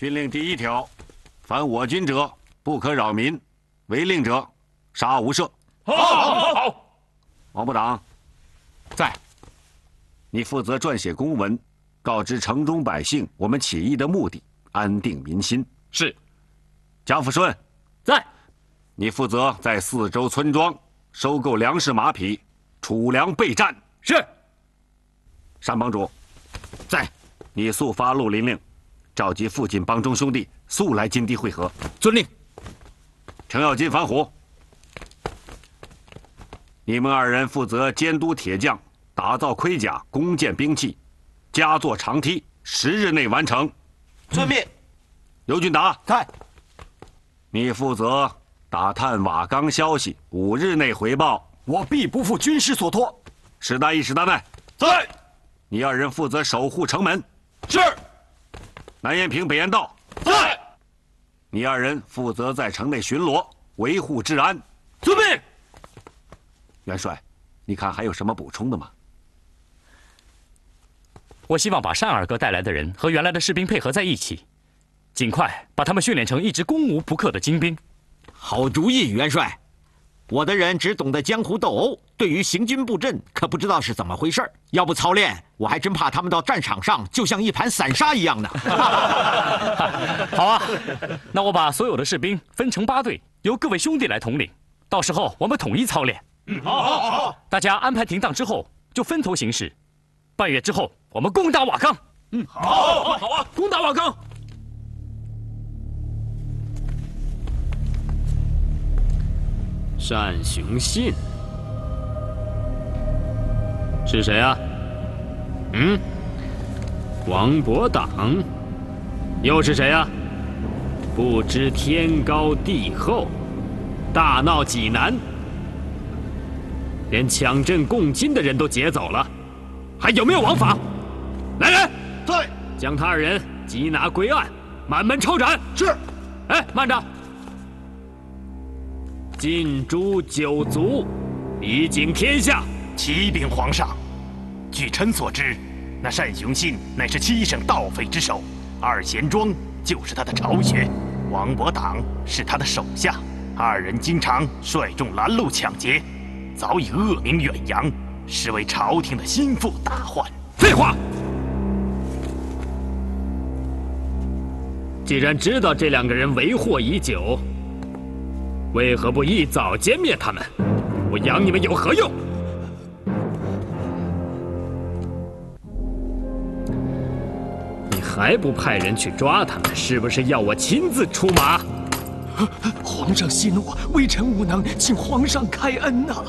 军令第1条，凡我军者，不可扰民；违令者，杀无赦。 好。 王部长，在。你负责撰写公文，告知城中百姓我们起义的目的，安定民心。 是。 贾福顺， 在。 你负责在4周村庄收购粮食马匹，储粮备战。 是。 单帮主，在。你速发绿林令，召集附近帮中兄弟速来金堤会合。 遵令。 程咬金、樊虎，你们2人负责监督铁匠打造盔甲、弓箭兵器，加做长梯，10日内完成。 遵命。 刘俊达， 在。 你负责打探瓦岗消息，5日内回报。 我必不负军师所托。 史大义、史大奈， 在。 你2人负责守护城门。 是。 南延平、北延道， 在。 你2人负责在城内巡逻，维护治安。 遵命。 元帅，你看还有什么补充的吗？ 我希望把单二哥带来的人和原来的士兵配合在一起，尽快把他们训练成一支攻无不克的精兵。 好主意，元帅。我的人只懂得江湖斗殴，对于行军布阵可不知道是怎么回事。要不操练，我还真怕他们到战场上就像一盘散沙一样呢。 好啊，那我把所有的士兵分成8队，由各位兄弟来统领，到时候我们统一操练。 好。 大家安排停当之后，就分头行事。半月之后，我们攻打瓦岗。 好啊， 攻打瓦岗。 单雄信是谁啊？王伯党又是谁啊？不知天高地厚，大闹济南，连抢镇共金的人都劫走了，还有没有王法？来人， 在。 将他2人缉拿归案，满门抄斩。 是。 哎，慢着！禁诛9族，以警天下。 启禀皇上，据臣所知，那单雄信乃是7省盗匪之首，2贤庄就是他的巢穴，王伯党是他的手下，2人经常率众拦路抢劫，早已恶名远扬，实为朝廷的心腹大患。 废话！既然知道这2个人为祸已久，为何不一早歼灭他们？我养你们有何用？你还不派人去抓他们，是不是要我亲自出马？ 皇上息怒，微臣无能，请皇上开恩呐！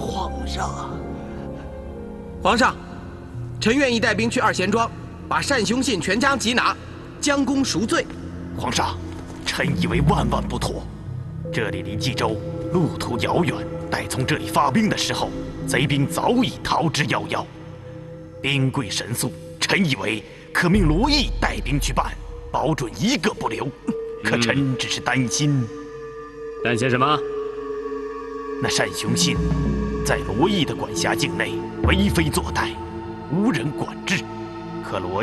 皇上，臣愿意带兵去2贤庄，把单雄信全家缉拿，将功赎罪。 皇上，臣以为万万不妥。这里离冀州路途遥远，待从这里发兵的时候，贼兵早已逃之夭夭。兵贵神速，臣以为可命罗毅带兵去办，保准一个不留。可臣只是担心。 担心什么？ 那单雄信在罗毅的管辖境内为非作歹，无人管制。可罗